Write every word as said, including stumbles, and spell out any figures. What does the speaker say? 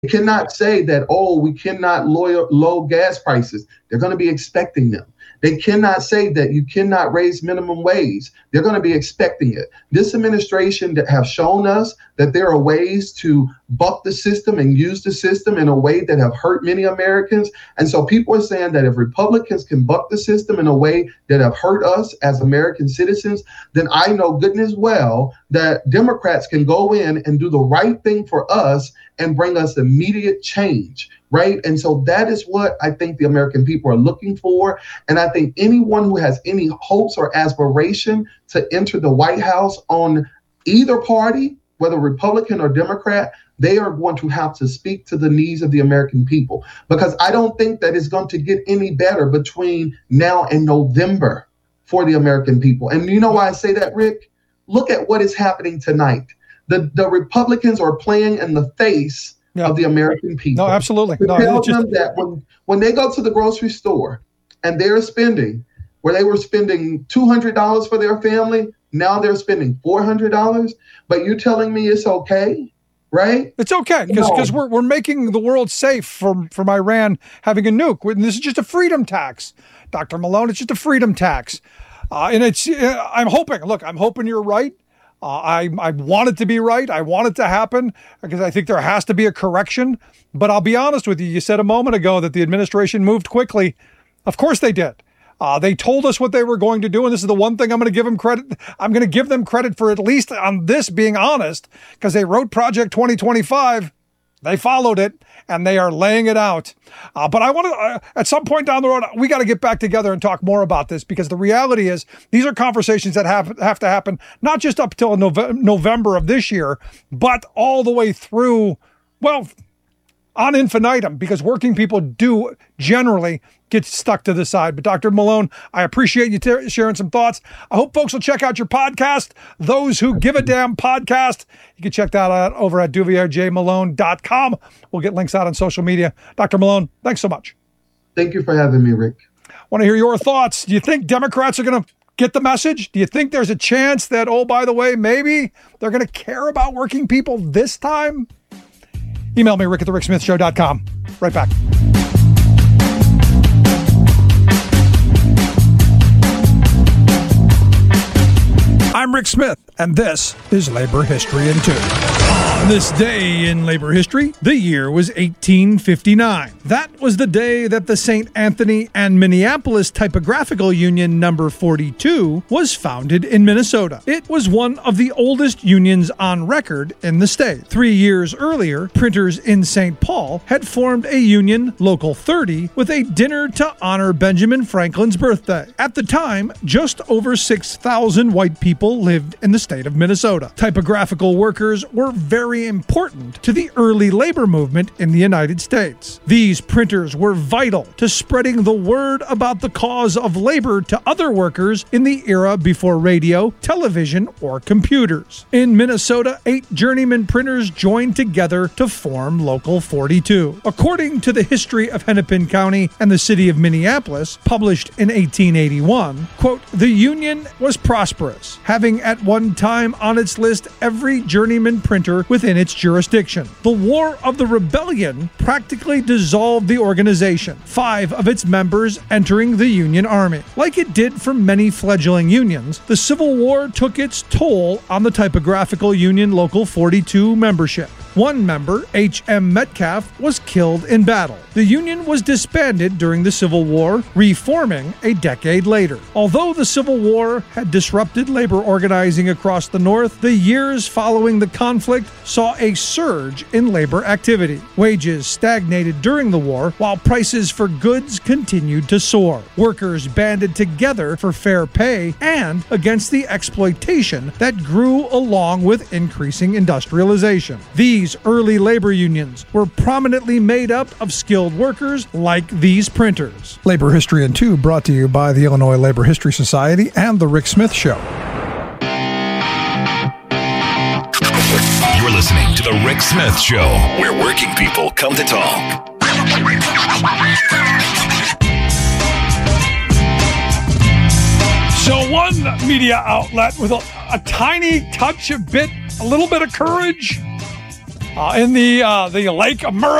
cannot say that, oh, we cannot lower low gas prices. They're going to be expecting them. They cannot say that you cannot raise minimum wage. They're going to be expecting it. This administration that have shown us that there are ways to buck the system and use the system in a way that have hurt many Americans. And so people are saying that if Republicans can buck the system in a way that have hurt us as American citizens, then I know goodness well that Democrats can go in and do the right thing for us and bring us immediate change. Right. And so that is what I think the American people are looking for. And I think anyone who has any hopes or aspiration to enter the White House on either party, whether Republican or Democrat, they are going to have to speak to the needs of the American people, because I don't think that it's going to get any better between now and November for the American people. And you know why I say that, Rick? Look at what is happening tonight. The, the Republicans are playing in the face Yeah. of the American people. No, absolutely. To no, tell just... them that when, when they go to the grocery store and they're spending, where they were spending two hundred dollars for their family, now they're spending four hundred dollars, but you're telling me it's okay, right? It's okay, because because no. we're, we're making the world safe from, from Iran having a nuke. This is just a freedom tax, Doctor Malone. It's just a freedom tax. Uh, and it's, uh, I'm hoping, look, I'm hoping you're right. Uh, I, I want it to be right. I want it to happen because I think there has to be a correction. But I'll be honest with you. You said a moment ago that the administration moved quickly. Of course they did. Uh, they told us what they were going to do. And this is the one thing I'm going to give them credit. I'm going to give them credit for, at least on this, being honest, because they wrote Project twenty twenty-five. They followed it, and they are laying it out. Uh, but I want to, uh, at some point down the road, we got to get back together and talk more about this, because the reality is these are conversations that have, have to happen not just up till Nove- November of this year, but all the way through, well, on infinitum, because working people do generally get stuck to the side. But Doctor Malone, I appreciate you t- sharing some thoughts. I hope folks will check out your podcast, Those Who Give a Damn Podcast. You can check that out over at duvier j malone dot com. We'll get links out on social media. Doctor Malone, thanks so much. Thank you for having me, Rick. I want to hear your thoughts. Do you think Democrats are going to get the message? Do you think there's a chance that, oh, by the way, maybe they're going to care about working people this time? Email me, rick at the rick smith show dot com. Right back. I'm Rick Smith, and this is Labor History in Two. On this day in labor history, the year was eighteen fifty-nine. That was the day that the Saint Anthony and Minneapolis Typographical Union number forty-two was founded in Minnesota. It was one of the oldest unions on record in the state. Three years earlier, printers in Saint Paul had formed a union, Local thirty, with a dinner to honor Benjamin Franklin's birthday. At the time, just over six thousand white people lived in the state of Minnesota. Typographical workers were very important to the early labor movement in the United States. These printers were vital to spreading the word about the cause of labor to other workers in the era before radio, television, or computers. In Minnesota, eight journeyman printers joined together to form Local forty-two. According to the History of Hennepin County and the City of Minneapolis, published in eighteen eighty-one, quote, the union was prosperous, having at one time on its list every journeyman printer within its jurisdiction. The War of the Rebellion practically dissolved the organization, five of its members entering the Union Army. Like it did for many fledgling unions, the Civil War took its toll on the Typographical Union Local forty-two membership. One member, H M Metcalf, was killed in battle. The union was disbanded during the Civil War, reforming a decade later. Although the Civil War had disrupted labor organizing across the North, the years following the conflict saw a surge in labor activity. Wages stagnated during the war, while prices for goods continued to soar. Workers banded together for fair pay and against the exploitation that grew along with increasing industrialization. These These early labor unions were prominently made up of skilled workers like these printers. Labor History in Two brought to you by the Illinois Labor History Society and The Rick Smith Show. You're listening to The Rick Smith Show, where working people come to talk. So one media outlet with a, a tiny touch of bit, a little bit of courage, uh, in the uh, the Lake of Murray.